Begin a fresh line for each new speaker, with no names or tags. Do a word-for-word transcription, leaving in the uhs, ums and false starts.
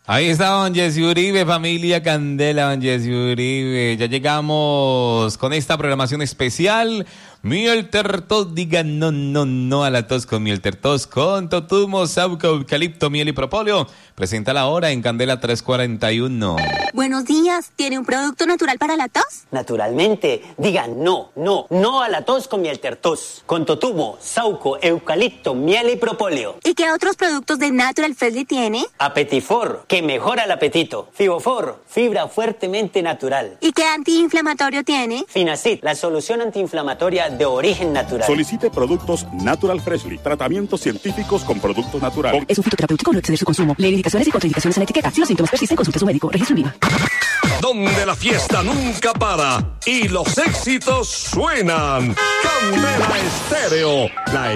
Ahí está don Jesse Uribe, familia Candela, don Jesse Uribe. Ya llegamos con esta programación especial. Miel Tertos, diga no, no, no a la tos con Miel Tertos, con totumo, sauco, eucalipto, miel y propóleo. Presenta la hora en Candela tres cuarenta y uno.
Buenos días, ¿tiene un producto natural para la tos?
Naturalmente, diga no, no, no a la tos con Miel Tertos, con totumo, sauco, eucalipto, miel y propóleo.
¿Y qué otros productos de Natural Freshly tiene?
Apetifor, que mejora el apetito. Fibofor, fibra fuertemente natural.
¿Y qué antiinflamatorio tiene?
Finacid, la solución antiinflamatoria de origen natural.
Solicite productos Natural Freshly, tratamientos científicos con productos naturales.
Es un fitoterapéutico, no exceder su consumo. Lee indicaciones y contraindicaciones en la etiqueta. Si los síntomas persisten, consulte a su médico. Registro en I V A.
Donde la fiesta nunca para y los éxitos suenan. Candela Estéreo, la